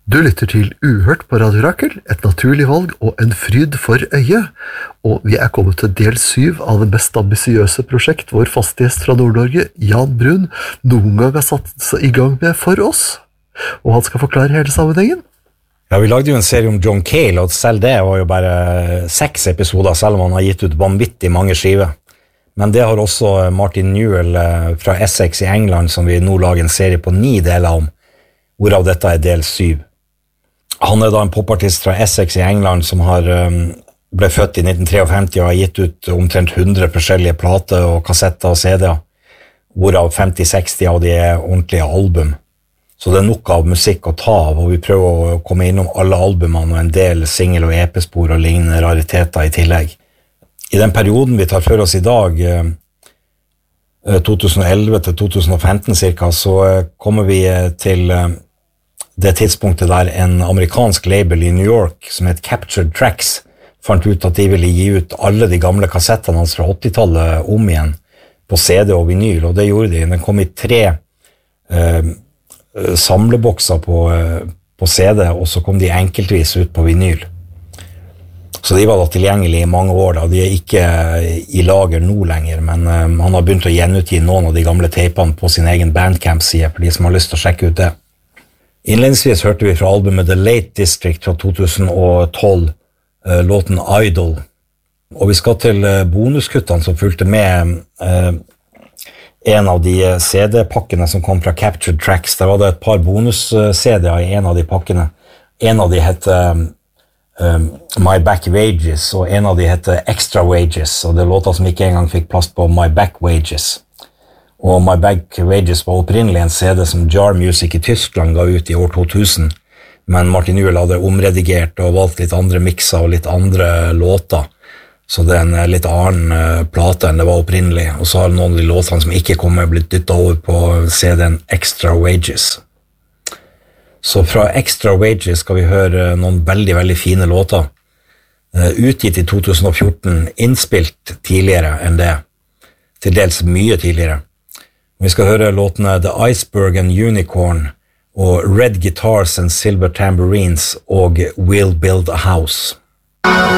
Du lytter til Uhørt på Radio Rakel, et naturlig valg og en fryd for øyet. Og vi er kommet til del 7 av det mest ambisiøse prosjekt vår faste gjest fra Nord-Norge, Jan Brun, noen gang har satt i gang med for oss. Og han skal forklare hele sammenhengen. Ja, vi lagde jo en serie om John Cale, og selv det var jo bare 6 episoder, selv om han har gitt ut vanvittig mange skiver. Men det har også Martin Newell fra Essex i England, som vi nå lager en serie på 9 deler om, hvorav dette er del 7. Han er da en popartist fra Essex i England som ble født i 1953 og har gitt ut omtrent 100 forskjellige plater og kassetter og CD-er, hvorav 50-60 av de er ordentlige album. Så det er nok av musikk å ta av, og vi prøver å komme innom alle albumene og en del single- og EP-spor og lignende rariteter i tillegg. I den perioden vi tar for oss i dag, 2011 til 2015 cirka, så kommer vi til det tidspunktet der en amerikansk label i New York som het Captured Tracks fant ut at de ville gi ut alle de gamle kassettene hans fra 80-tallet om igjen på CD og vinyl, og det gjorde de. Den kom i 3 samlebokser på CD, og så kom de enkeltvis ut på vinyl. Så de var da tilgjengelige i mange år, da. De er ikke i lager nå lenger, men han har begynt å gjenutgi noen av de gamle teipene på sin egen Bandcamp-side, for de som har lyst til å sjekke ut det. Innledningsvis hørte vi fra albumet The Late District fra 2012, låten Idol. Og vi skal til bonuskuttene som fulgte med en av de CD-pakkene som kom fra Captured Tracks. Der var det et par bonus-CD-er i en av de pakkene. En av de heter My Back Wages, og en av de heter Extra Wages, og det er låter som ikke engang fikk plass på My Back Wages. Og My Back Wages var opprinnelig en CD som Jar Music i Tyskland ga ut i år 2000, men Martin Newell hadde omredigert og valgt litt andre mixer og litt andre låter, så det er en litt annen plate enn det var opprinnelig, og så har noen av de låtene som ikke kommer blitt dyttet over på CD-en Extra Wages. Så fra Extra Wages skal vi høre noen veldig, veldig fine låter, utgitt i 2014, innspilt tidligere enn det, til dels mye tidligere. Vi skal høre låtene The Iceberg and Unicorn og Red Guitars and Silver Tambourines og We'll Build a House.